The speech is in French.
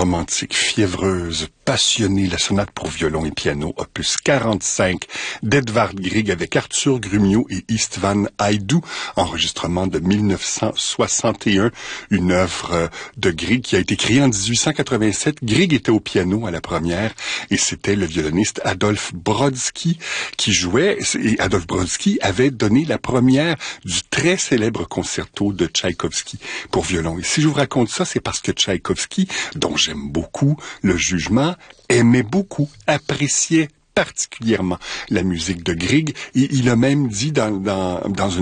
romantique, fiévreuse, passionnée, la sonate pour violon et piano, opus 45, d'Edvard Grieg avec Arthur Grumio et Istvan Haydú, enregistrement de 1961, une œuvre de Grieg qui a été créée en 1887. Grieg était au piano à la première et c'était le violoniste Adolphe Brodsky qui jouait, et Adolphe Brodsky avait donné la première du très célèbre concerto de Tchaïkovski pour violon. Et si je vous raconte ça, c'est parce que Tchaïkovski, dont j'aime beaucoup le Jugement, aimait beaucoup, appréciait particulièrement la musique de Grieg, et il a même dit dans une